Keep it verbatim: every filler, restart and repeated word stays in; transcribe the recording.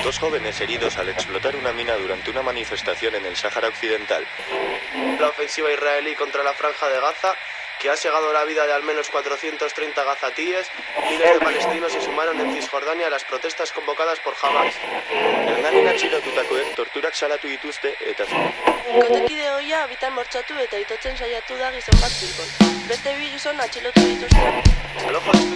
Dos jóvenes heridos al explotar una mina durante una manifestación en el Sáhara Occidental. La ofensiva israelí contra la Franja de Gaza, que ha segado la vida de al menos cuatrocientos treinta gazatíes, miles de palestinos se sumaron en Cisjordania a las protestas convocadas por Hamas. Hernanin atxilotutakoek torturak salatu dituzte eta Bikotekide ohia bitan bortxatu eta itotzen saiatu da gizon bat Bilbon. Beste bi gizon atxilotu dituzte. El ojo de